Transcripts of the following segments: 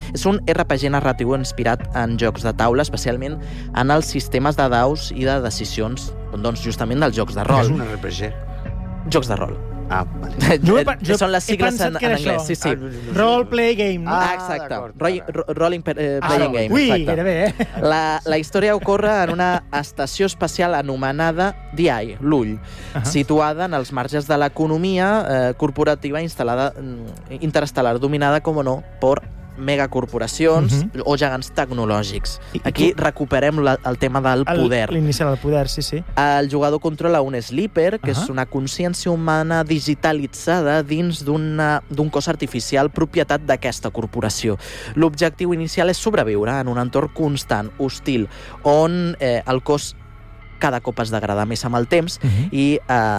És un RPG narratiu inspirat en jocs de taula, especialment en els sistemes de daus i de decisions, doncs justament dels jocs de rol. És un RPG? Jocs de rol. Ah, vale. Són les sigles en anglès. Sí, sí. Role play game, no? Exacte. Role playing game. Ui, exacte. gairebé, La història ocorre en una estació espacial anomenada The Eye, l'ull, situada en els marges de l'economia corporativa interestel·lar, dominada, com no, per megacorporacions o gegants tecnològics. Aquí recuperem el tema del poder. L'inicial del poder, sí, sí. El jugador controla un Sleeper, que és una consciència humana digitalitzada dins d'un cos artificial propietat d'aquesta corporació. L'objectiu inicial és sobreviure en un entorn constant, hostil, on el cos cada cop es degrada més amb el temps i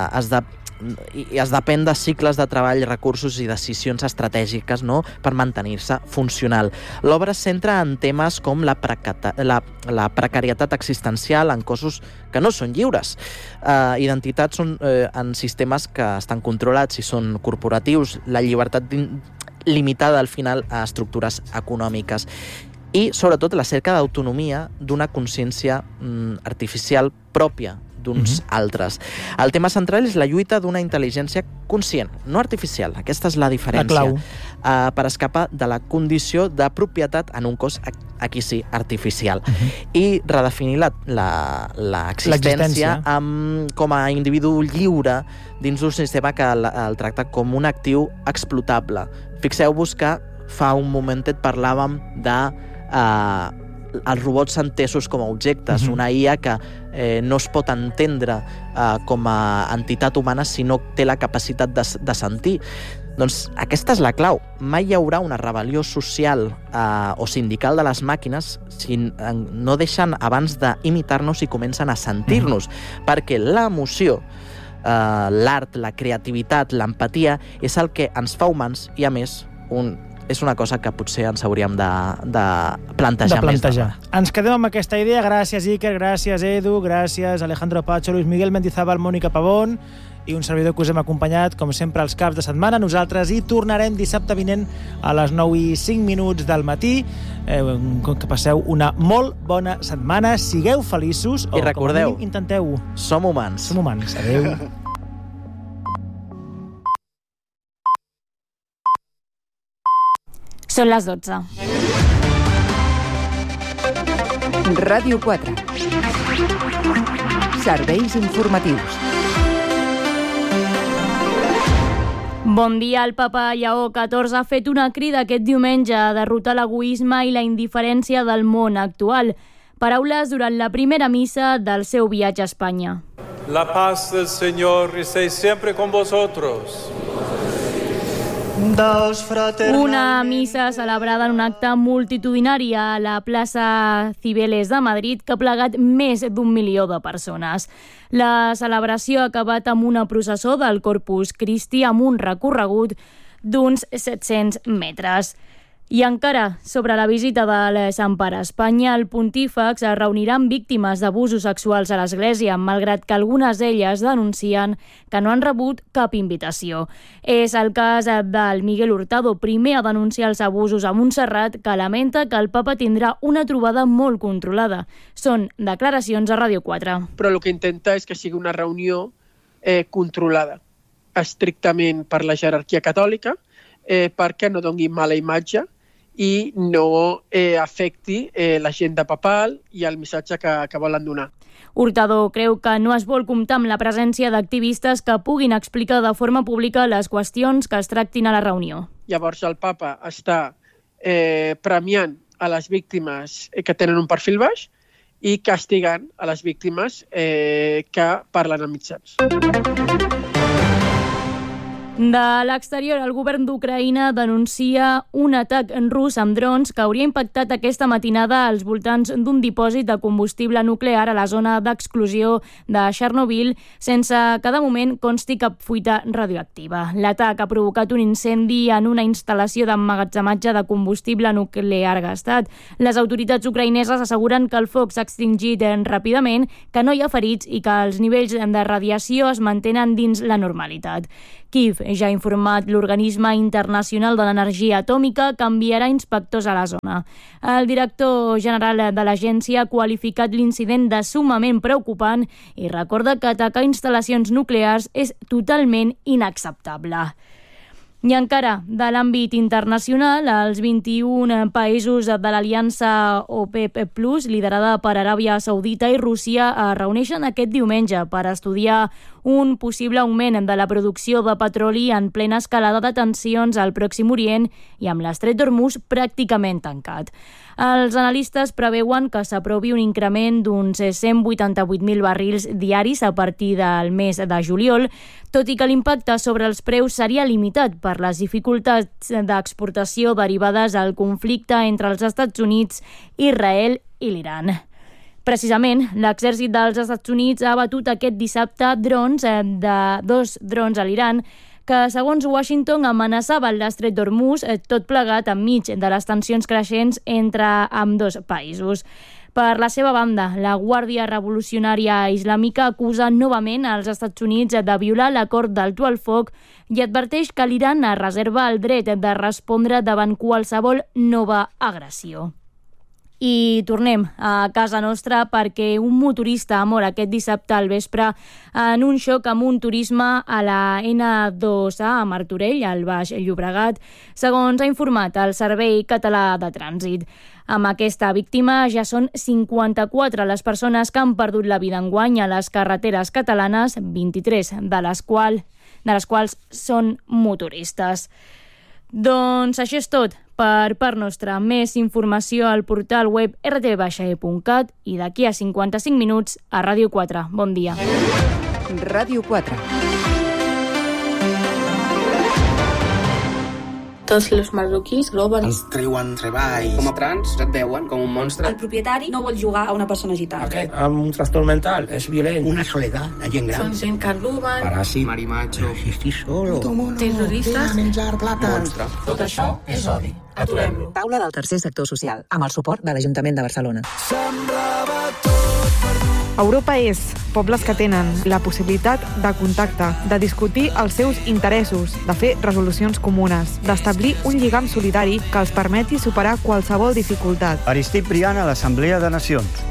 es depèn de cicles de treball, recursos i decisions estratègiques, no?, per mantenir-se funcional. L'obra es centra en temes com la precarietat existencial en cossos que no són lliures. Identitats són en sistemes que estan controlats i són corporatius, la llibertat limitada al final a estructures econòmiques i, sobretot, la cerca d'autonomia d'una consciència artificial pròpia d'uns altres. El tema central és la lluita d'una intel·ligència conscient, no artificial. Aquesta és la diferència. La clau. Per escapar de la condició de propietat en un cos, aquí sí, artificial. I redefinir l'existència com a individu lliure dins d'un sistema que el tracta com un actiu explotable. Fixeu-vos que fa un momentet parlàvem de els robots entesos com a objectes, una IA que no es pot entendre com a entitat humana si no té la capacitat de sentir. Doncs aquesta és la clau. Mai hi haurà una rebel·lió social o sindical de les màquines si no deixen abans d'imitar-nos i comencen a sentir-nos, perquè l'emoció, l'art, la creativitat, l'empatia és el que ens fa humans i, a més, és una cosa que potser ens hauríem de plantejar més. Ens quedem amb aquesta idea. Gràcies, Iker, gràcies, Edu, gràcies, Alejandro Pacho, Luis Miguel Mendizábal, Mònica Pavón i un servidor que us hem acompanyat, com sempre, els caps de setmana. Nosaltres hi tornarem dissabte vinent a les 9:05 del matí. Que passeu una molt bona setmana. Sigueu feliços. I recordeu, intenteu. Som humans. Som humans. Adéu. Són les 12. Ràdio 4. Serveis informatius. Bon dia. El papa Lleó XIV ha fet una crida aquest diumenge a derrotar l'egoisme i la indiferència del món actual. Paraules durant la primera missa del seu viatge a Espanya. La paz del Señor esté siempre con vosotros. Una missa celebrada en un acte multitudinari a la plaça Cibeles de Madrid que ha plegat més d'1 milió de persones. La celebració ha acabat amb una processó del Corpus Christi amb un recorregut d'uns 700 metres. I encara, sobre la visita del Sant Pare a Espanya, el pontífex es reunirà amb víctimes d'abusos sexuals a l'Església, malgrat que algunes d'elles denuncien que no han rebut cap invitació. És el cas del Miguel Hurtado, primer a denunciar els abusos a Montserrat, que lamenta que el papa tindrà una trobada molt controlada. Són declaracions a Ràdio 4. Però el que intenta és que sigui una reunió controlada, estrictament per la jerarquia catòlica, perquè no doni mala imatge i no afecti l'agenda papal i el missatge que volen donar. Hurtado creu que no es vol comptar amb la presència d'activistes que puguin explicar de forma pública les qüestions que es tractin a la reunió. Llavors el papa està premiant a les víctimes que tenen un perfil baix i castigant a les víctimes que parlen a mitjans. De l'exterior, el govern d'Ucraïna denuncia un atac rus amb drons que hauria impactat aquesta matinada als voltants d'un dipòsit de combustible nuclear a la zona d'exclusió de Chernobyl, sense que de moment consti cap fuita radioactiva. L'atac ha provocat un incendi en una instal·lació d'emmagatzematge de combustible nuclear gastat. Les autoritats ucraïneses asseguren que el foc s'ha extingit ràpidament, que no hi ha ferits i que els nivells de radiació es mantenen dins la normalitat. Kyiv ja ha informat l'Organisme Internacional de l'Energia Atòmica que enviarà inspectors a la zona. El director general de l'agència ha qualificat l'incident de summament preocupant i recorda que atacar instal·lacions nuclears és totalment inacceptable. I encara, de l'àmbit internacional, els 21 països de l'aliança OPEP+, liderada per Aràbia Saudita i Rússia, es reuneixen aquest diumenge per estudiar un possible augment de la producció de petroli en plena escalada de tensions al Pròxim Orient i amb l'Estret d'Hormuz pràcticament tancat. Els analistes preveuen que s'aprovi un increment d'uns 188.000 barrils diaris a partir del mes de juliol, tot i que l'impacte sobre els preus seria limitat per les dificultats d'exportació derivades del conflicte entre els Estats Units, Israel i l'Iran. Precisament, l'exèrcit dels Estats Units ha abatut aquest dissabte dos drons a l'Iran que, segons Washington, amenaçaven l'Estret d'Hormuz, tot plegat enmig de les tensions creixents entre ambdós països. Per la seva banda, la Guàrdia Revolucionària Islàmica acusa novament als Estats Units de violar l'acord d'alto al foc i adverteix que l'Iran es reserva el dret de respondre davant qualsevol nova agressió. I tornem a casa nostra perquè un motorista ha mort aquest dissabte al vespre en un xoc amb un turisme a la N2A a Martorell, al Baix Llobregat, segons ha informat el Servei Català de Trànsit. Amb aquesta víctima ja són 54 les persones que han perdut la vida enguany a les carreteres catalanes, 23 de les quals són motoristes. Doncs això és tot per part nostra. Més informació al portal web rtv.cat i d'aquí a 55 minuts a Ràdio 4. Bon dia. Ràdio 4. Tots els marroquís roben. Ens treuen treball. Com a trans et veuen com un monstre. El propietari no vol jugar a una persona gitana. Aquest amb un trastorn mental és violent. Una soledat, la gent gran. Són gent que roben. Paràsit, marimacho. Si estic solo. Terroristes. Menjar plata. Monstre. Tot això és odi. Aturem-lo. Taula del tercer sector social, amb el suport de l'Ajuntament de Barcelona. Europa és pobles que tenen la possibilitat de contacte, de discutir els seus interessos, de fer resolucions comunes, d'establir un lligam solidari que els permeti superar qualsevol dificultat. Aristide Briand a l'Assemblea de Nacions.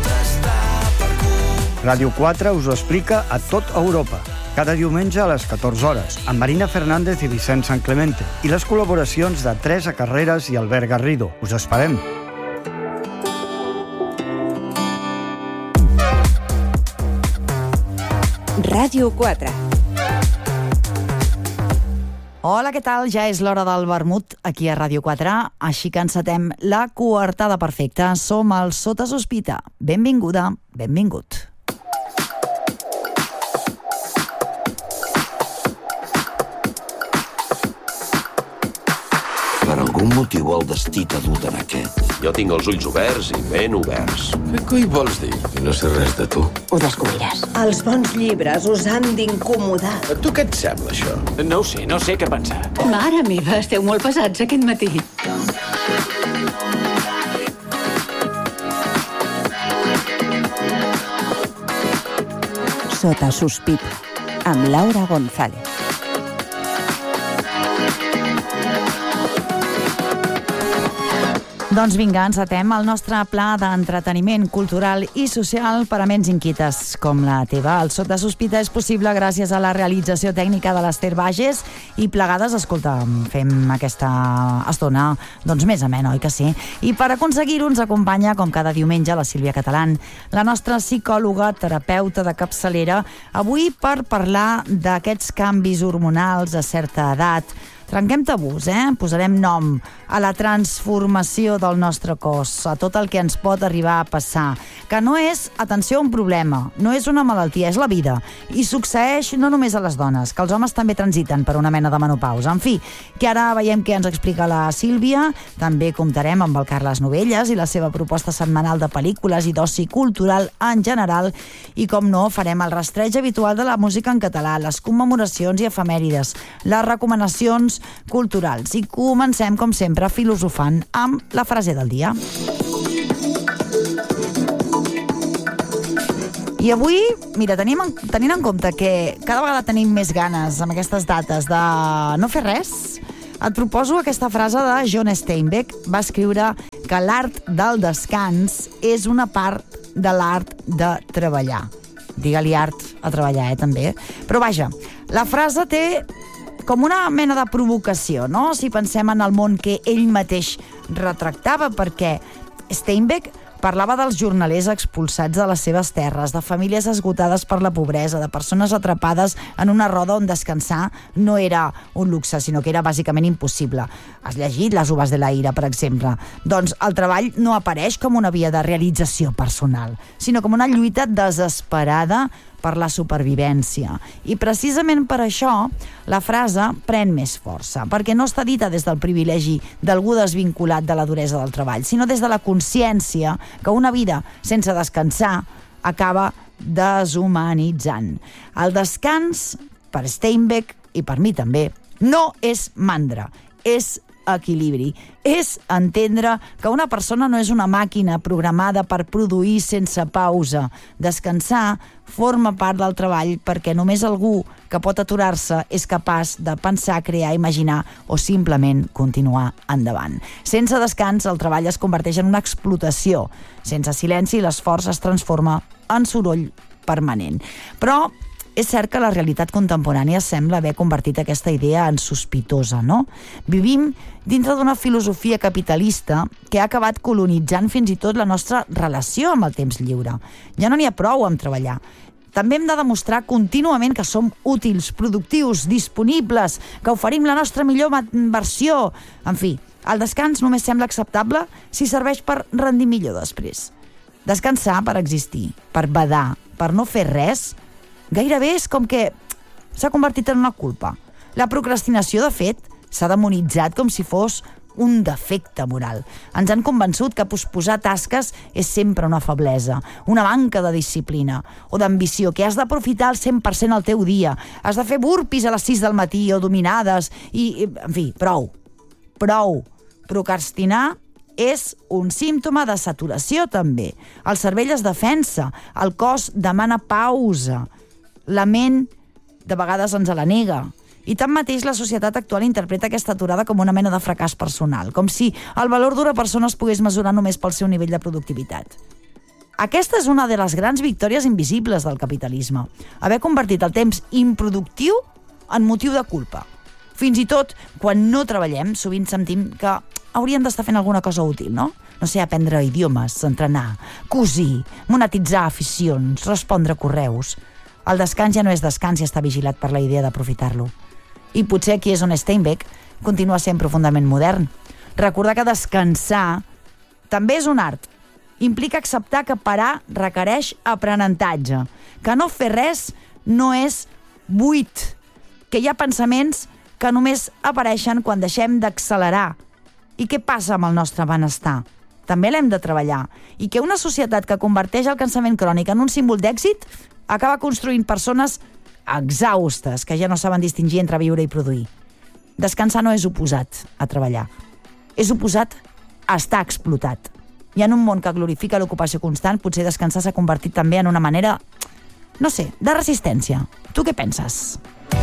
Ràdio 4 us ho explica a tot Europa. Cada diumenge a les 14 hores, amb Marina Fernández i Vicent San Clemente, i les col·laboracions de Teresa Carreras i Albert Garrido. Us esperem. Ràdio 4. Hola, què tal? Ja és l'hora del vermut aquí a Ràdio 4, així que encetem la coartada perfecta. Som al Sota Sospita. Benvinguda, benvingut. Per algun motiu el destí t'ha dut en aquest. Jo tinc els ulls oberts i ben oberts. Què coi vols dir? No sé res de tu. Ho descobriràs. Els bons llibres us han d'incomodar. A tu què et sembla, això? No ho sé què pensar. Mare meva, esteu molt pesats aquest matí. Sota Sospita, amb Laura González. Doncs vinga, encetem el nostre pla d'entreteniment cultural i social per a ments inquietes com la teva. El Sota Sospita és possible gràcies a la realització tècnica de l'Ester Bages i plegades, escolta, fem aquesta estona doncs més amena, oi que sí? I per aconseguir-ho ens acompanya, com cada diumenge, la Sílvia Catalán, la nostra psicòloga, terapeuta de capçalera, avui per parlar d'aquests canvis hormonals a certa edat. Trenquem tabús, Posarem nom a la transformació del nostre cos, a tot el que ens pot arribar a passar, que no és, atenció, un problema, no és una malaltia, és la vida, i succeeix no només a les dones, que els homes també transiten per una mena de menopausa. En fi, que ara veiem què ens explica la Sílvia, també comptarem amb el Carles Novelles i la seva proposta setmanal de pel·lícules i d'oci cultural en general, i com no, farem el rastreig habitual de la música en català, les commemoracions i efemèrides, les recomanacions culturals. I comencem, com sempre, filosofant amb la frase del dia. I avui, mira, tenint en compte que cada vegada tenim més ganes amb aquestes dates de no fer res, et proposo aquesta frase de John Steinbeck. Va escriure que l'art del descans és una part de l'art de treballar. Digue-li art a treballar, també. Però vaja, la frase té com una mena de provocació, no? Si pensem en el món que ell mateix retractava, perquè Steinbeck parlava dels jornalers expulsats de les seves terres, de famílies esgotades per la pobresa, de persones atrapades en una roda on descansar no era un luxe, sinó que era bàsicament impossible. Has llegit Les uves de la ira, per exemple? Doncs el treball no apareix com una via de realització personal, sinó com una lluita desesperada per la supervivència. I precisament per això la frase pren més força, perquè no està dita des del privilegi d'algú desvinculat de la duresa del treball, sinó des de la consciència que una vida sense descansar acaba deshumanitzant. El descans, per Steinbeck i per mi també, no és mandra, és equilibri. És entendre que una persona no és una màquina programada per produir sense pausa. Descansar forma part del treball perquè només algú que pot aturar-se és capaç de pensar, crear, imaginar o simplement continuar endavant. Sense descans, el treball es converteix en una explotació. Sense silenci, l'esforç es transforma en soroll permanent. Però és cert que la realitat contemporània sembla haver convertit aquesta idea en sospitosa, no? Vivim dintre d'una filosofia capitalista que ha acabat colonitzant fins i tot la nostra relació amb el temps lliure. Ja no n'hi ha prou amb treballar. També hem de demostrar contínuament que som útils, productius, disponibles, que oferim la nostra millor versió. En fi, el descans només sembla acceptable si serveix per rendir millor després. Descansar per existir, per badar, per no fer res, gairebé és com que s'ha convertit en una culpa. La procrastinació, de fet, s'ha demonitzat com si fos un defecte moral. Ens han convençut que posposar tasques és sempre una feblesa, una manca de disciplina o d'ambició, que has d'aprofitar al 100% el teu dia, has de fer burpees a les 6 del matí o dominades i en fi, prou. Procrastinar és un símptoma de saturació, també. El cervell es defensa, el cos demana pausa, la ment de vegades ens la nega. I tanmateix la societat actual interpreta aquesta aturada com una mena de fracàs personal, com si el valor d'una persona es pogués mesurar només pel seu nivell de productivitat. Aquesta és una de les grans victòries invisibles del capitalisme, haver convertit el temps improductiu en motiu de culpa. Fins i tot, quan no treballem, sovint sentim que hauríem d'estar fent alguna cosa útil, no? No sé, aprendre idiomes, entrenar, cosir, monetitzar aficions, respondre correus. El descans ja no és descans i està vigilat per la idea d'aprofitar-lo. I potser aquí és on Steinbeck continua sent profundament modern. Recordar que descansar també és un art. Implica acceptar que parar requereix aprenentatge, que no fer res no és buit, que hi ha pensaments que només apareixen quan deixem d'accelerar. I què passa amb el nostre benestar? També l'hem de treballar. I que una societat que converteix el cansament crònic en un símbol d'èxit acaba construint persones exhaustes que ja no saben distingir entre viure i produir. Descansar no és oposat a treballar. És oposat a estar explotat. I en un món que glorifica l'ocupació constant, potser descansar s'ha convertit també en una manera, no sé, de resistència. Tu què penses?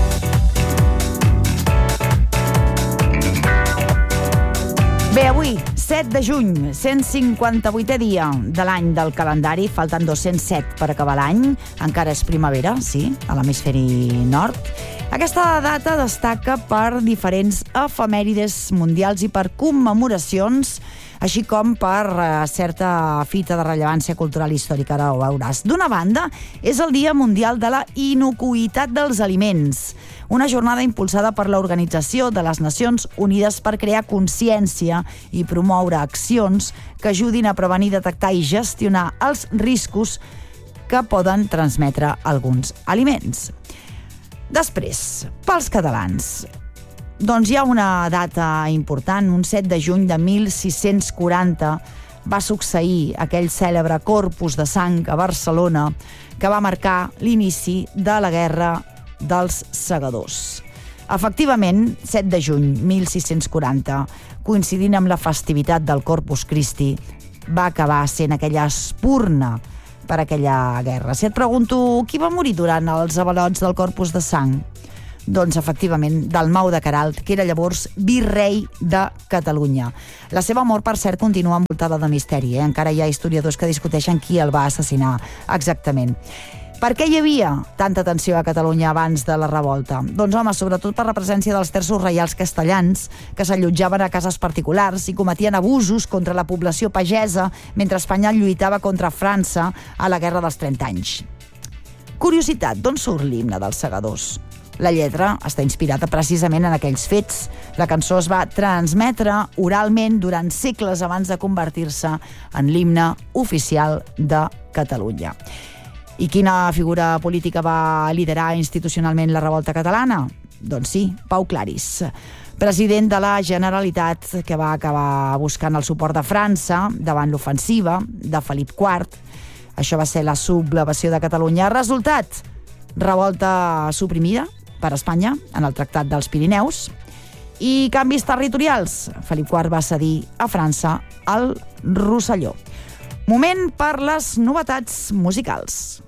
Bé, avui, 7 de juny, 158è dia de l'any del calendari, falten 207 per acabar l'any, encara és primavera, sí, a l'hemisferi nord. Aquesta data destaca per diferents efemèrides mundials i per commemoracions, així com per certa fita de rellevància cultural i històrica, ara ho veuràs. D'una banda, és el Dia Mundial de la Inocuïtat dels Aliments, una jornada impulsada per l'Organització de les Nacions Unides per crear consciència i promoure accions que ajudin a prevenir, detectar i gestionar els riscos que poden transmetre alguns aliments. Després, pels catalans, doncs hi ha una data important, un 7 de juny de 1640 va succeir aquell cèlebre Corpus de Sang a Barcelona que va marcar l'inici de la Guerra dels Segadors. Efectivament, 7 de juny 1640, coincidint amb la festivitat del Corpus Christi, va acabar sent aquella espurna per aquella guerra. Si et pregunto qui va morir durant els avalots del Corpus de Sang, doncs efectivament Dalmau de Queralt, que era llavors virrei de Catalunya. La seva mort, per cert, continua envoltada de misteri. Encara hi ha historiadors que discuteixen qui el va assassinar exactament. Per què hi havia tanta tensió a Catalunya abans de la revolta? Doncs, home, sobretot per la presència dels terços reials castellans, que s'allotjaven a cases particulars i cometien abusos contra la població pagesa mentre Espanya lluitava contra França a la Guerra dels 30 anys. Curiositat, d'on surt l'himne dels segadors? La lletra està inspirada precisament en aquells fets. La cançó es va transmetre oralment durant segles abans de convertir-se en l'himne oficial de Catalunya. I quina figura política va liderar institucionalment la revolta catalana? Doncs sí, Pau Claris, president de la Generalitat, que va acabar buscant el suport de França davant l'ofensiva de Felip IV. Això va ser la sublevació de Catalunya. Resultat, revolta suprimida per Espanya en el Tractat dels Pirineus i canvis territorials. Felip IV va cedir a França el Rosselló. Moment per les novetats musicals.